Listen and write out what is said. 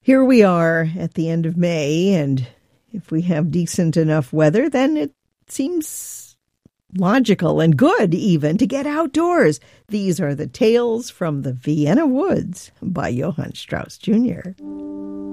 Here we are at the end of May, and if we have decent enough weather, then it seems logical and good even to get outdoors. These are the Tales from the Vienna Woods by Johann Strauss Jr.